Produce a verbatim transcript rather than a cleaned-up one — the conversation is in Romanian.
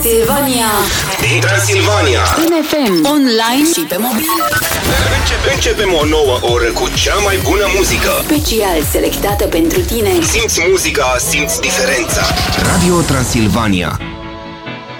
Silvania. Din Transilvania. În F M, online și pe mobil. Începe, începem o nouă oră cu cea mai bună muzică. Special selectată pentru tine. Simți muzica, simți diferența. Radio Transilvania.